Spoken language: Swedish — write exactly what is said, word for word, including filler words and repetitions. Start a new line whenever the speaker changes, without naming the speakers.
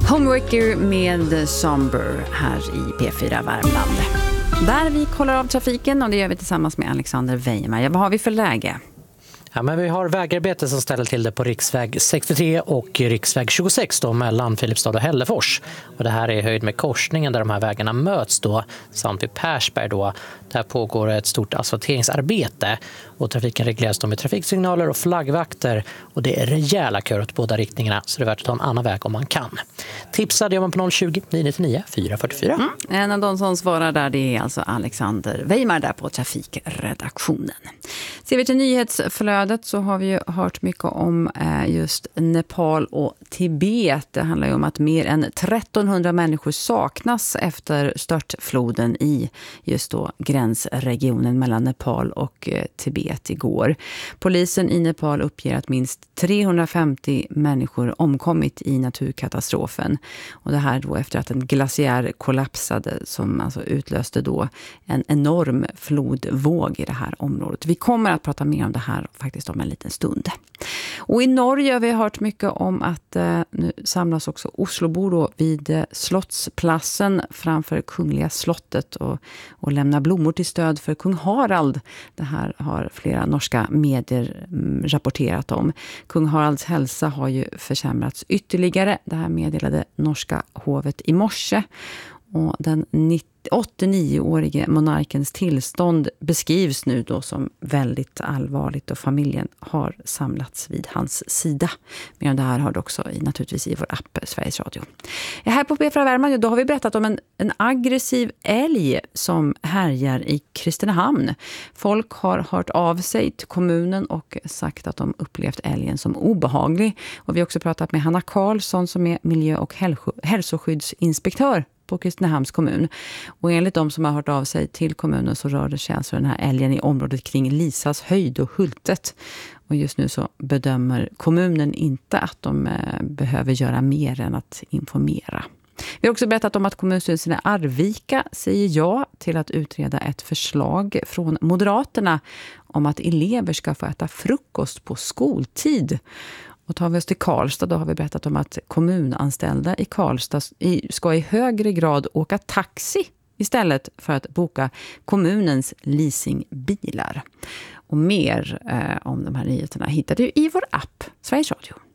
Homewrecker med Somber här i P fyra Värmland. Där vi kollar av trafiken och det gör vi tillsammans med Alexander Weimar. Ja, vad har vi för läge?
Ja, men vi har vägarbete som ställer till det på riksväg sextiotre och riksväg tjugosex då, mellan Filipstad och Hällefors. Och det här är i höjd med korsningen där de här vägarna möts då, samt vid Persberg då. Där pågår ett stort asfalteringsarbete och trafiken regleras då med trafiksignaler och flaggvakter. Och det är rejäla kör åt båda riktningarna, så det är värt att ta en annan väg om man kan. Tipsa gör man på noll tjugo, nio nio nio, fyra fyra fyra.
Mm. En av de som svarar där, det är alltså Alexander Weimar där på trafikredaktionen. Ser vi till nyhetsflödet så har vi ju hört mycket om just Nepal och Tibet. Det handlar ju om att mer än trettonhundra människor saknas efter störtfloden i just då gränsregionen mellan Nepal och Tibet igår. Polisen i Nepal uppger att minst trehundrafemtio människor omkommit i naturkatastrofen. Och det här då efter att en glaciär kollapsade som alltså utlöste då en enorm flodvåg i det här området. Vi kommer att prata mer om det här faktiskt om en liten stund. Och i Norge har vi hört mycket om att eh, nu samlas också Oslobor då vid eh, Slottsplatsen framför Kungliga slottet och, och lämna blommor till stöd för kung Harald. Det här har flera norska medier mm, rapporterat om. Kung Haralds hälsa har ju försämrats ytterligare. Det här meddelade norska hovet i morse. Och den åttionio-årige monarkens tillstånd beskrivs nu då som väldigt allvarligt och familjen har samlats vid hans sida. Men det här har du också i, naturligtvis i vår app Sveriges Radio. Här på P fyra Värmland då har vi berättat om en, en aggressiv älg som härjar i Kristinehamn. Folk har hört av sig till kommunen och sagt att de upplevt älgen som obehaglig. Och vi har också pratat med Hanna Karlsson som är miljö- och hälsoskyddsinspektör på Kristinehamns kommun. Och enligt de som har hört av sig till kommunen så rör det sig alltså den här älgen i området kring Lisas höjd och Hultet. Och just nu så bedömer kommunen inte att de eh, behöver göra mer än att informera. Vi har också berättat om att kommunstyrelsen i Arvika säger ja till att utreda ett förslag från Moderaterna om att elever ska få äta frukost på skoltid. Och tar vi oss till Karlstad, då har vi berättat om att kommunanställda i Karlstad ska i högre grad åka taxi istället för att boka kommunens leasingbilar. Och mer eh, om de här nyheterna hittar du i vår app Sveriges Radio.